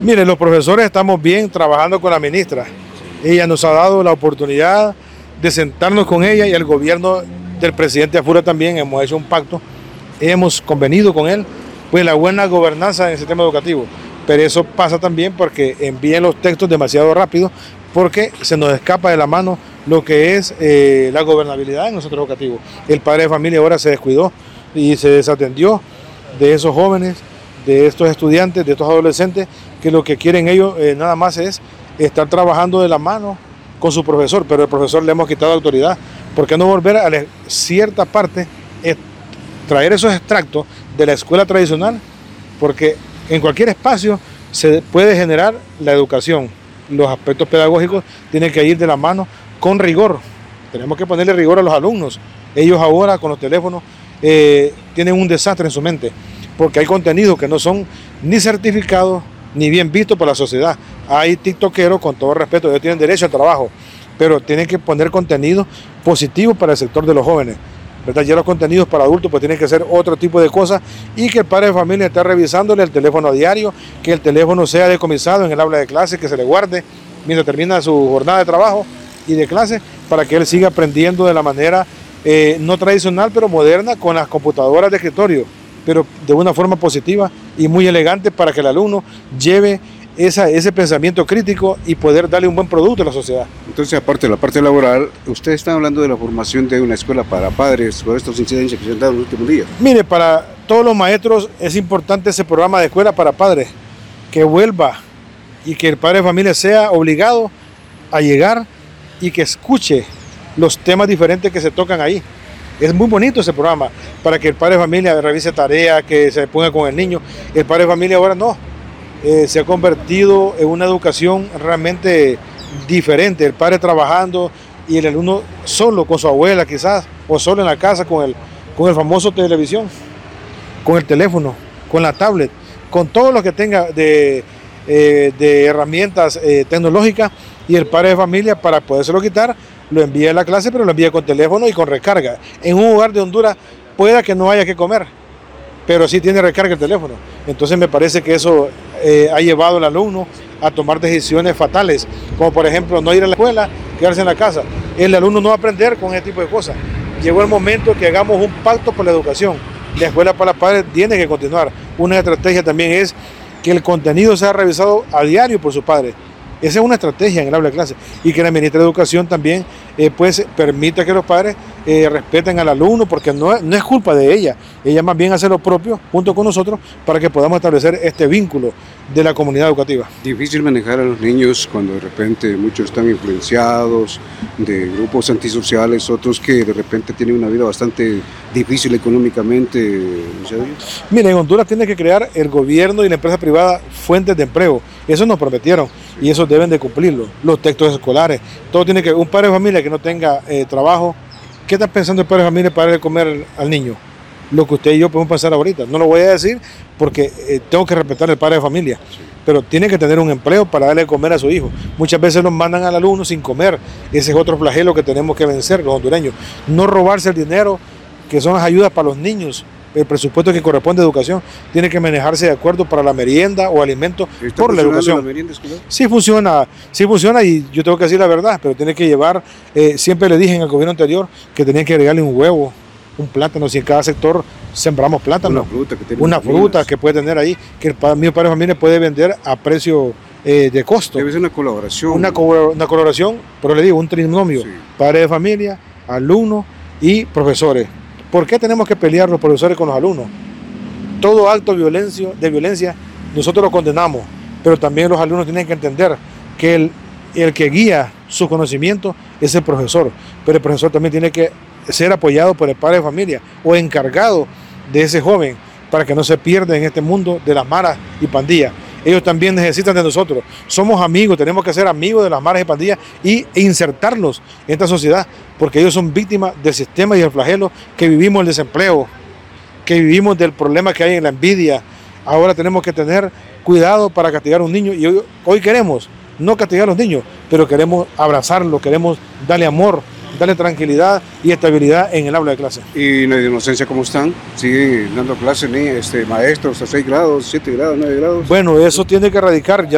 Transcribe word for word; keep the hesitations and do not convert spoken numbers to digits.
Mire, los profesores estamos bien trabajando con la ministra. Ella nos ha dado la oportunidad de sentarnos con ella y el gobierno del presidente Afura también. Hemos hecho un pacto, hemos convenido con él, pues la buena gobernanza en el sistema educativo. Pero eso pasa también porque envían los textos demasiado rápido, porque se nos escapa de la mano lo que es eh, la gobernabilidad en el centro educativo. El padre de familia ahora se descuidó y se desatendió de esos jóvenes, de estos estudiantes, de estos adolescentes, que lo que quieren ellos eh, nada más es estar trabajando de la mano con su profesor, pero el profesor le hemos quitado autoridad. ¿Por qué no volver a la cierta parte, eh, traer esos extractos de la escuela tradicional? Porque en cualquier espacio se puede generar la educación. Los aspectos pedagógicos tienen que ir de la mano con rigor. Tenemos que ponerle rigor a los alumnos. Ellos ahora con los teléfonos eh, tienen un desastre en su mente, porque hay contenidos que no son ni certificados ni bien vistos por la sociedad. Hay tiktokeros, con todo respeto, ellos tienen derecho al trabajo, pero tienen que poner contenido positivo para el sector de los jóvenes, ¿verdad? Ya los contenidos para adultos pues tienen que ser otro tipo de cosas, y que el padre de familia esté revisándole el teléfono a diario, que el teléfono sea decomisado en el aula de clase, que se le guarde mientras termina su jornada de trabajo y de clase, para que él siga aprendiendo de la manera eh, no tradicional pero moderna, con las computadoras de escritorio, pero de una forma positiva y muy elegante, para que el alumno lleve esa, ese pensamiento crítico y poder darle un buen producto a la sociedad. Entonces, aparte de la parte laboral, ustedes están hablando de la formación de una escuela para padres con estos incidentes que se han dado en los últimos días. Mire, para todos los maestros es importante ese programa de escuela para padres, que vuelva y que el padre de familia sea obligado a llegar y que escuche los temas diferentes que se tocan ahí. Es muy bonito ese programa, para que el padre de familia revise tareas, que se ponga con el niño. El padre de familia ahora no, eh, se ha convertido en una educación realmente diferente. El padre trabajando y el alumno solo con su abuela quizás, o solo en la casa con el, con el famoso televisión, con el teléfono, con la tablet, con todo lo que tenga de, eh, de herramientas eh, tecnológicas, y el padre de familia, para podérselo quitar, lo envía a la clase, pero lo envía con teléfono y con recarga. En un hogar de Honduras pueda que no haya que comer, pero sí tiene recarga el teléfono. Entonces me parece que eso eh, ha llevado al alumno a tomar decisiones fatales, como por ejemplo no ir a la escuela, quedarse en la casa. El alumno no va a aprender con ese tipo de cosas. Llegó el momento que hagamos un pacto por la educación. La escuela para padres tiene que continuar. Una estrategia también es que el contenido sea revisado a diario por sus padres. Esa es una estrategia en el aula de clase, y que la ministra de Educación también eh, pues, permita que los padres eh, respeten al alumno, porque no, no es culpa de ella, ella más bien hace lo propio junto con nosotros para que podamos establecer este vínculo de la comunidad educativa. Difícil manejar a los niños cuando de repente muchos están influenciados de grupos antisociales, otros que de repente tienen una vida bastante difícil económicamente. Mire, en Honduras tiene que crear el gobierno y la empresa privada fuentes de empleo. Eso nos prometieron y eso deben de cumplirlo. Los textos escolares, todo tiene que... Un padre de familia que no tenga eh, trabajo, ¿qué está pensando el padre de familia para darle de comer al niño? Lo que usted y yo podemos pensar ahorita. No lo voy a decir porque eh, tengo que respetar al padre de familia, pero tiene que tener un empleo para darle de comer a su hijo. Muchas veces nos mandan al alumno sin comer. Ese es otro flagelo que tenemos que vencer los hondureños. No robarse el dinero, que son las ayudas para los niños. El presupuesto que corresponde a educación tiene que manejarse de acuerdo para la merienda o alimentos por la educación. ¿La merienda escolar? Sí funciona, sí funciona, y yo tengo que decir la verdad, pero tiene que llevar, eh, siempre le dije en el gobierno anterior que tenían que agregarle un huevo, un plátano. Si en cada sector sembramos plátano, una fruta que, tiene una fruta que puede tener ahí, que el padre, mi padre de familia puede vender a precio eh, de costo. Debe ser una colaboración. Una, co una colaboración, pero le digo, un trinomio, sí. Padre de familia, alumnos y profesores. ¿Por qué tenemos que pelear los profesores con los alumnos? Todo acto de violencia, de violencia nosotros lo condenamos, pero también los alumnos tienen que entender que el, el que guía su conocimiento es el profesor, pero el profesor también tiene que ser apoyado por el padre de familia o encargado de ese joven, para que no se pierda en este mundo de las maras y pandillas. Ellos también necesitan de nosotros. Somos amigos, tenemos que ser amigos de las maras y pandillas y insertarlos en esta sociedad, porque ellos son víctimas del sistema y del flagelo que vivimos, el desempleo, que vivimos del problema que hay en la envidia. Ahora tenemos que tener cuidado para castigar a un niño, y hoy, hoy queremos no castigar a los niños, pero queremos abrazarlos, queremos darle amor, darle tranquilidad y estabilidad en el aula de clase. ¿Y en la inocencia cómo están? ¿Siguen dando clases ni este, maestros a seis grados, siete grados, nueve grados? Bueno, eso tiene que erradicar. Ya